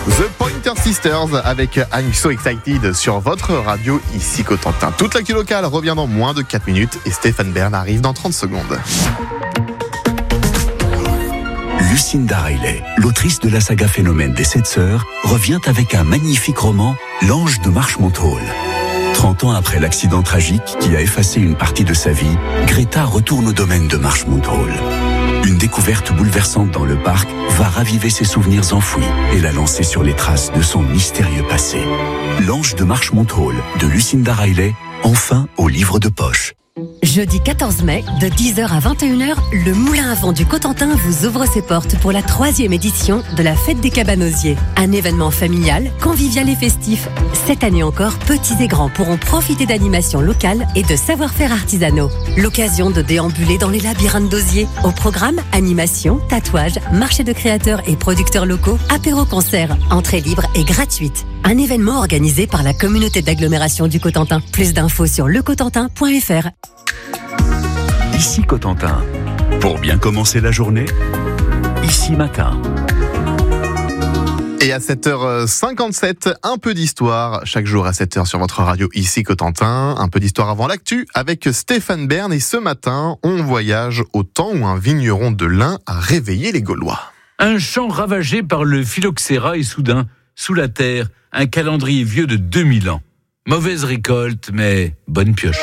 The Pointer Sisters avec I'm So Excited sur votre radio ici Cotentin. Toute l'actu locale revient dans moins de 4 minutes et Stéphane Bern arrive dans 30 secondes. Lucinda Riley, l'autrice de la saga Phénomène des 7 sœurs, revient avec un magnifique roman, L'Ange de Marchmont Hall. 30 ans après l'accident tragique qui a effacé une partie de sa vie, Greta retourne au domaine de Marchmont Hall. Une découverte bouleversante dans le parc va raviver ses souvenirs enfouis et la lancer sur les traces de son mystérieux passé. L'Ange de Marchmont Hall de Lucinda Riley, enfin au livre de poche. Jeudi 14 mai, de 10h à 21h, le Moulin à Vent du Cotentin vous ouvre ses portes pour la 3e édition de la Fête des Cabanosiers. Un événement familial, convivial et festif. Cette année encore, petits et grands pourront profiter d'animations locales et de savoir-faire artisanaux. L'occasion de déambuler dans les labyrinthes d'osier. Au programme, animation, tatouage, marché de créateurs et producteurs locaux, apéro-concert, entrée libre et gratuite. Un événement organisé par la communauté d'agglomération du Cotentin. Plus d'infos sur lecotentin.fr. Ici Cotentin. Pour bien commencer la journée, Ici Matin. Et à 7h57, un peu d'histoire. Chaque jour à 7h sur votre radio ici Cotentin. Un peu d'histoire avant l'actu avec Stéphane Bern. Et ce matin, on voyage au temps où un vigneron de l'Ain a réveillé les Gaulois. Un champ ravagé par le phylloxéra et soudain, sous la terre, un calendrier vieux de 2000 ans. Mauvaise récolte, mais bonne pioche.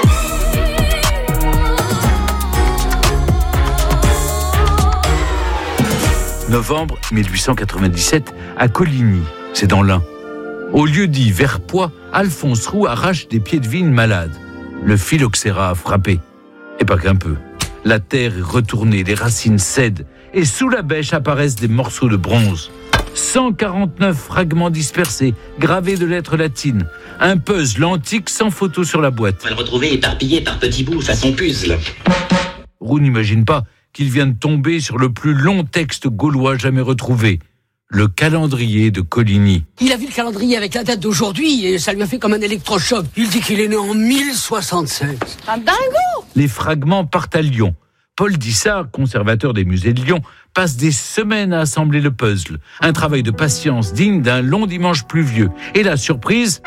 Novembre 1897, à Coligny, c'est dans l'Ain. Au lieu dit Verpoix, Alphonse Roux arrache des pieds de vigne malades. Le phylloxéra a frappé. Et pas qu'un peu. La terre est retournée, les racines cèdent, et sous la bêche apparaissent des morceaux de bronze. 149 fragments dispersés, gravés de lettres latines. Un puzzle antique sans photo sur la boîte. On va le retrouver éparpillé par petits bouts façon puzzle. Roux n'imagine pas qu'il vient de tomber sur le plus long texte gaulois jamais retrouvé, le calendrier de Coligny. Il a vu le calendrier avec la date d'aujourd'hui et ça lui a fait comme un électrochoc. Il dit qu'il est né en 1076. Un dingo! Les fragments partent à Lyon. Paul Dissart, conservateur des musées de Lyon, passe des semaines à assembler le puzzle. Un travail de patience digne d'un long dimanche pluvieux. Et la surprise,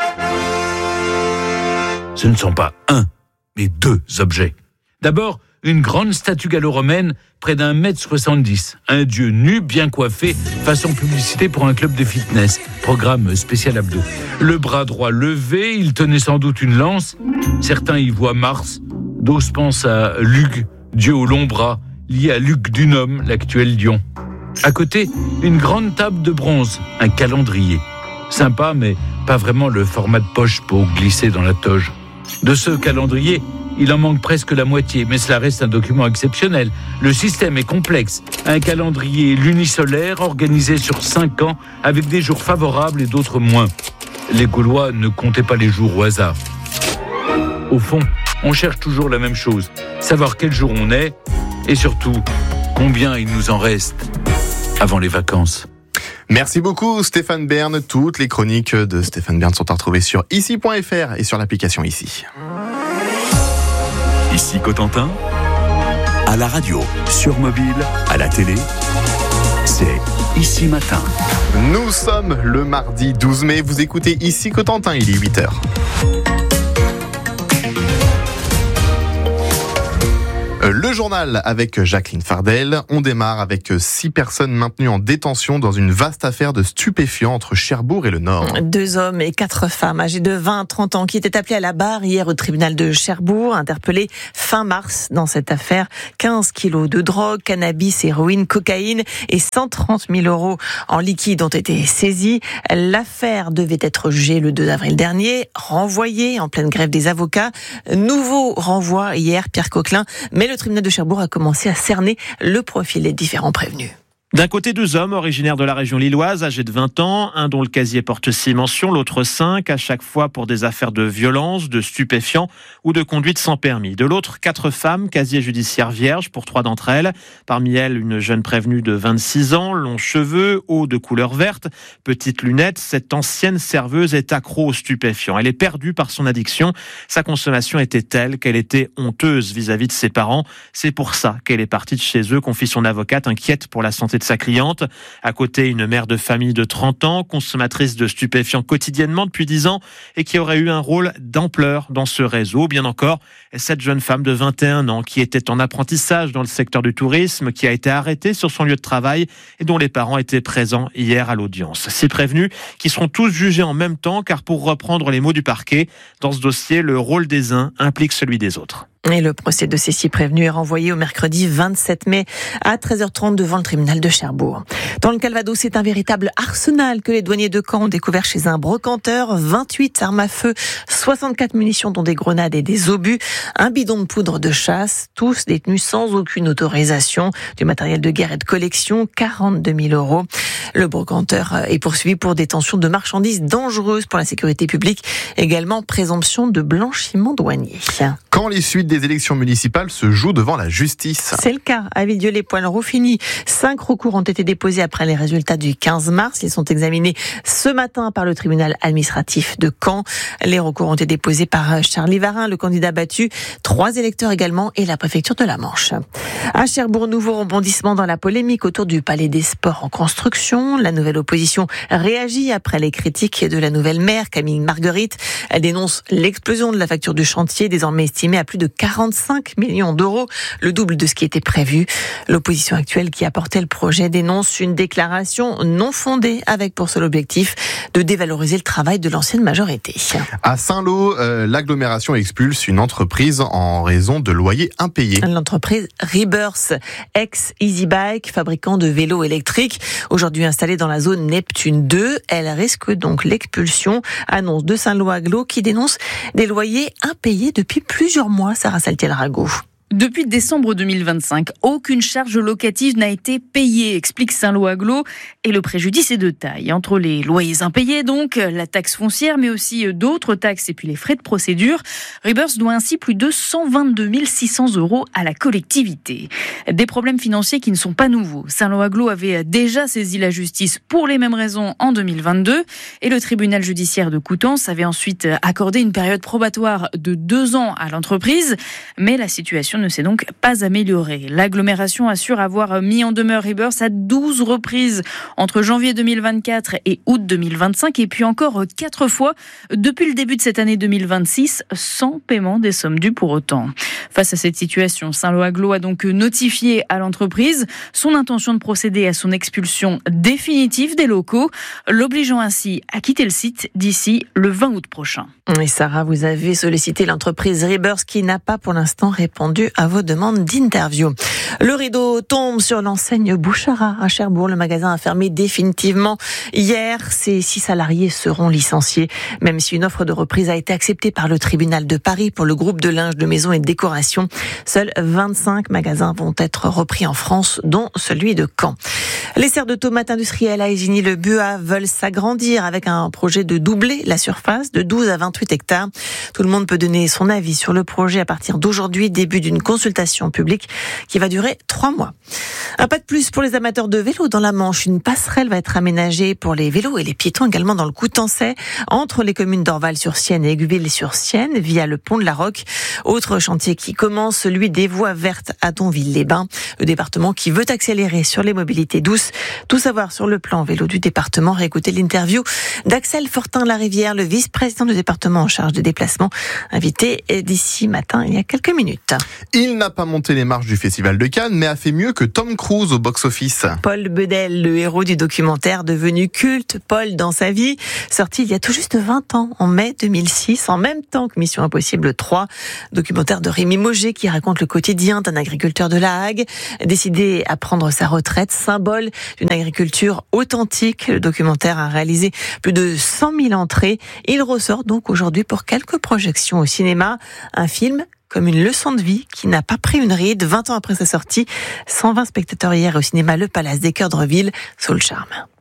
ce ne sont pas un, mais 2 objets. D'abord, une grande statue gallo-romaine, près d'1,70 m. Un dieu nu, bien coiffé, façon publicité pour un club de fitness. Programme spécial abdos. Le bras droit levé, il tenait sans doute une lance. Certains y voient Mars, d'autres pensent à Lug, dieu aux longs bras, lié à Luc Dunhomme, l'actuel lion. À côté, une grande table de bronze, un calendrier. Sympa, mais pas vraiment le format de poche pour glisser dans la toge. De ce calendrier, il en manque presque la moitié, mais cela reste un document exceptionnel. Le système est complexe. Un calendrier lunisolaire organisé sur 5 ans, avec des jours favorables et d'autres moins. Les Gaulois ne comptaient pas les jours au hasard. Au fond, on cherche toujours la même chose, savoir quel jour on est, et surtout, combien il nous en reste avant les vacances. Merci beaucoup Stéphane Bern. Toutes les chroniques de Stéphane Bern sont à retrouver sur ici.fr et sur l'application Ici. Ici Cotentin, à la radio, sur mobile, à la télé, c'est Ici Matin. Nous sommes le mardi 12 mai, vous écoutez Ici Cotentin, il est 8h. Le journal avec Jacqueline Fardel. On démarre avec 6 personnes maintenues en détention dans une vaste affaire de stupéfiants entre Cherbourg et le Nord. 2 hommes et 4 femmes âgés de 20 à 30 ans qui étaient appelés à la barre hier au tribunal de Cherbourg, interpellés fin mars dans cette affaire. 15 kilos de drogue, cannabis, héroïne, cocaïne et 130 000 € en liquide ont été saisis. L'affaire devait être jugée le 2 avril dernier, renvoyée en pleine grève des avocats. Nouveau renvoi hier, Pierre Coquelin, mais le tribunal de Cherbourg a commencé à cerner le profil des différents prévenus. D'un côté, 2 hommes originaires de la région lilloise, âgés de 20 ans, un dont le casier porte 6 mentions, l'autre 5, à chaque fois pour des affaires de violence, de stupéfiants ou de conduite sans permis. De l'autre, 4 femmes, casier judiciaire vierge pour 3 d'entre elles. Parmi elles, une jeune prévenue de 26 ans, longs cheveux, haut de couleur verte, petites lunettes. Cette ancienne serveuse est accro aux stupéfiants. Elle est perdue par son addiction. Sa consommation était telle qu'elle était honteuse vis-à-vis de ses parents. C'est pour ça qu'elle est partie de chez eux, confie son avocate, inquiète pour la santé de sa cliente. À côté, une mère de famille de 30 ans, consommatrice de stupéfiants quotidiennement depuis 10 ans et qui aurait eu un rôle d'ampleur dans ce réseau. Bien encore, cette jeune femme de 21 ans qui était en apprentissage dans le secteur du tourisme, qui a été arrêtée sur son lieu de travail et dont les parents étaient présents hier à l'audience. 6 prévenus qui seront tous jugés en même temps, car pour reprendre les mots du parquet, dans ce dossier, le rôle des uns implique celui des autres. Et le procès de ces 6 prévenus est renvoyé au mercredi 27 mai à 13h30 devant le tribunal de Cherbourg. Dans le Calvados, c'est un véritable arsenal que les douaniers de Caen ont découvert chez un brocanteur. 28 armes à feu, 64 munitions dont des grenades et des obus, un bidon de poudre de chasse, tous détenus sans aucune autorisation, du matériel de guerre et de collection, 42 000 €. Le brocanteur est poursuivi pour détention de marchandises dangereuses pour la sécurité publique, également présomption de blanchiment douanier. Quand les suites des élections municipales se jouent devant la justice. C'est le cas à Villedieu-les-Poils-Roufigny. 5 recours ont été déposés après les résultats du 15 mars. Ils sont examinés ce matin par le tribunal administratif de Caen. Les recours ont été déposés par Charlie Varin, le candidat battu, 3 électeurs également et la préfecture de la Manche. À Cherbourg, nouveau rebondissement dans la polémique autour du Palais des Sports en construction. La nouvelle opposition réagit après les critiques de la nouvelle maire, Camille Marguerite. Elle dénonce l'explosion de la facture du chantier, désormais estimée à plus de 45 millions €, le double de ce qui était prévu. L'opposition actuelle qui a porté le projet dénonce une déclaration non fondée avec pour seul objectif de dévaloriser le travail de l'ancienne majorité. À Saint-Lô, l'agglomération expulse une entreprise en raison de loyers impayés. L'entreprise Rebirth, ex-EasyBike, fabricant de vélos électriques, aujourd'hui installée dans la zone Neptune 2, elle risque donc l'expulsion. Annonce de Saint-Lô Agglo qui dénonce des loyers impayés depuis plusieurs mois. Sarah Saltiel-Rago. Depuis décembre 2025, aucune charge locative n'a été payée, explique Saint-Lô Agglo, et le préjudice est de taille. Entre les loyers impayés, donc, la taxe foncière, mais aussi d'autres taxes et puis les frais de procédure, Rebirth doit ainsi plus de 122 600 € à la collectivité. Des problèmes financiers qui ne sont pas nouveaux. Saint-Lô Agglo avait déjà saisi la justice pour les mêmes raisons en 2022, et le tribunal judiciaire de Coutances avait ensuite accordé une période probatoire de 2 ans à l'entreprise, mais la situation ne s'est donc pas améliorée. L'agglomération assure avoir mis en demeure Rebirth à 12 reprises entre janvier 2024 et août 2025, et puis encore 4 fois depuis le début de cette année 2026, sans paiement des sommes dues pour autant. Face à cette situation, Saint-Lô Agglo a donc notifié à l'entreprise son intention de procéder à son expulsion définitive des locaux, l'obligeant ainsi à quitter le site d'ici le 20 août prochain. Et Sarah, vous avez sollicité l'entreprise Rebirth qui n'a pas pour l'instant répondu à vos demandes d'interview. Le rideau tombe sur l'enseigne Bouchara à Cherbourg. Le magasin a fermé définitivement hier. Ses 6 salariés seront licenciés, même si une offre de reprise a été acceptée par le tribunal de Paris pour le groupe de linge de maison et de décoration. Seuls 25 magasins vont être repris en France, dont celui de Caen. Les serres de tomates industrielles à Éginy-le-Buat veulent s'agrandir avec un projet de doubler la surface de 12 à 28 hectares. Tout le monde peut donner son avis sur le projet à partir d'aujourd'hui, début d'une consultation publique qui va durer 3 mois. Un pas de plus pour les amateurs de vélo dans la Manche. Une passerelle va être aménagée pour les vélos et les piétons également dans le Coutançais, entre les communes d'Orval-sur-Sienne et Aigueville-sur-Sienne, via le pont de la Roque. Autre chantier qui commence, celui des voies vertes à Donville-les-Bains. Le département qui veut accélérer sur les mobilités douces. Tout savoir sur le plan vélo du département. Réécoutez l'interview d'Axel Fortin-Larivière, le vice-président du département en charge des déplacements, invité d'ici matin il y a quelques minutes. Il n'a pas monté les marches du Festival de Cannes, mais a fait mieux que Tom Cruise au box-office. Paul Bedel, le héros du documentaire devenu culte, Paul dans sa vie, sorti il y a tout juste 20 ans, en mai 2006, en même temps que Mission Impossible 3, documentaire de Rémi Mauger qui raconte le quotidien d'un agriculteur de La Hague, décidé à prendre sa retraite, symbole d'une agriculture authentique. Le documentaire a réalisé plus de 100 000 entrées. Il ressort donc aujourd'hui pour quelques projections au cinéma. Un film comme une leçon de vie qui n'a pas pris une ride 20 ans après sa sortie. 120 spectateurs hier au cinéma Le Palace des Cœurs de Reville, sous le charme.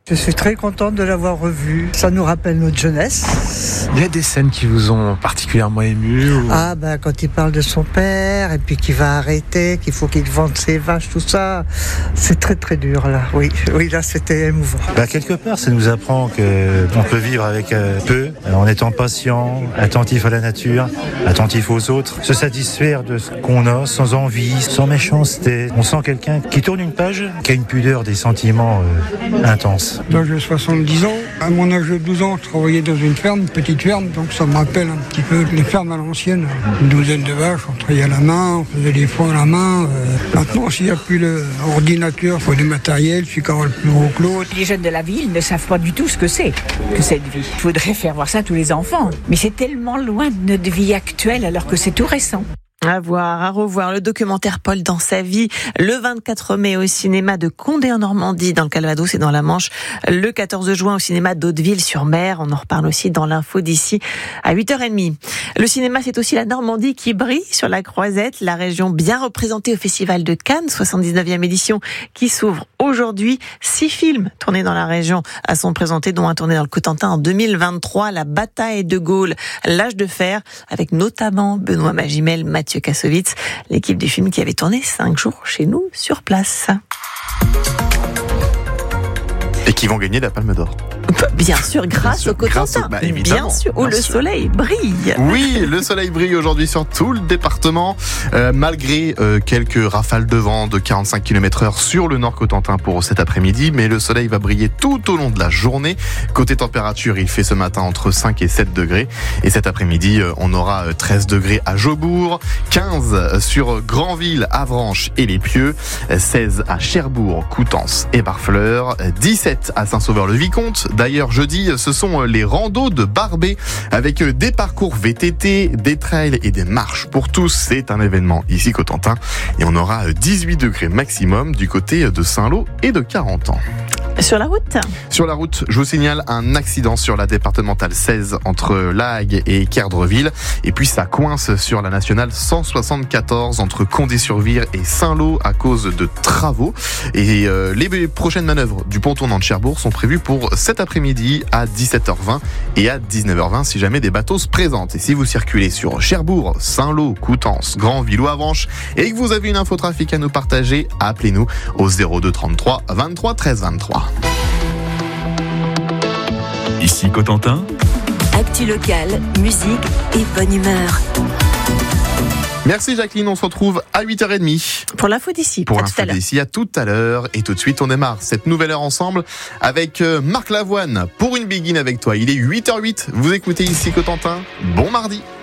Je suis très contente de l'avoir revu. Ça nous rappelle notre jeunesse. Il y a des scènes qui vous ont particulièrement ému ou... Ah quand il parle de son père et puis qu'il va arrêter, qu'il faut qu'il vende ses vaches, tout ça, c'est très très dur là. Oui, là c'était émouvant. Quelque part, ça nous apprend qu'on peut vivre avec peu, en étant patient, attentif à la nature, attentif aux autres, se satisfaire de ce qu'on a, sans envie, sans méchanceté. On sent quelqu'un qui tourne une page, qui a une pudeur des sentiments intenses. Donc j'ai 70 ans. À mon âge de 12 ans, je travaillais dans une ferme, une petite ferme, donc ça me rappelle un petit peu les fermes à l'ancienne. Une douzaine de vaches, on travaillait à la main, on faisait des foins à la main. Maintenant, s'il n'y a plus l'ordinateur, il faut du matériel, celui qui aura le plus gros que l'autre. Les jeunes de la ville ne savent pas du tout ce que c'est que cette vie. Il faudrait faire voir ça à tous les enfants. Mais c'est tellement loin de notre vie actuelle alors que c'est tout récent. À voir, à revoir le documentaire Paul dans sa vie, le 24 mai au cinéma de Condé en Normandie, dans le Calvados et dans la Manche, le 14 juin au cinéma d'Hauteville-sur-Mer, on en reparle aussi dans l'info d'ici à 8h30. Le cinéma, c'est aussi la Normandie qui brille sur la Croisette, la région bien représentée au Festival de Cannes, 79e édition, qui s'ouvre aujourd'hui. 6 films tournés dans la région sont présentés, dont un tourné dans le Cotentin en 2023, La bataille de Gaulle, L'âge de fer, avec notamment Benoît Magimel, Mathieu Kassovitz, l'équipe du film qui avait tourné 5 jours chez nous sur place. Et qui vont gagner la Palme d'Or. Bien sûr, grâce au Cotentin. Bien sûr, où le soleil brille. Oui, le soleil brille aujourd'hui sur tout le département, malgré quelques rafales de vent de 45 km/h sur le nord Cotentin pour cet après-midi, mais le soleil va briller tout au long de la journée. Côté température, il fait ce matin entre 5 et 7 degrés. Et cet après-midi, on aura 13 degrés à Jaubourg, 15 sur Granville, Avranches et Les Pieux, 16 à Cherbourg, Coutances et Barfleur, 17 à Saint-Sauveur-le-Vicomte. D'ailleurs, jeudi, ce sont les randos de Barbé avec des parcours VTT, des trails et des marches pour tous. C'est un événement ici Cotentin et on aura 18 degrés maximum du côté de Saint-Lô et de Carentan. Sur la route ? Sur la route, je vous signale un accident sur la départementale 16 entre La Hague et Kerdreville. Et puis ça coince sur la nationale 174 entre Condé-sur-Vire et Saint-Lô à cause de travaux. Et les prochaines manœuvres du pont tournant de Cherbourg sont prévues pour cet après-midi à 17h20 et à 19h20 si jamais des bateaux se présentent. Et si vous circulez sur Cherbourg, Saint-Lô, Coutances, Granville ou Avranches et que vous avez une infotrafic à nous partager, appelez-nous au 02 33 23 13 23. Ici Cotentin. Actu locale, musique et bonne humeur. Merci Jacqueline, on se retrouve à 8h30. Pour l'info d'ici. Pour l'info d'ici, à tout à l'heure. Et tout de suite, on démarre cette nouvelle heure ensemble avec Marc Lavoine pour une Begin avec toi. Il est 8h08, vous écoutez ici Cotentin. Bon mardi.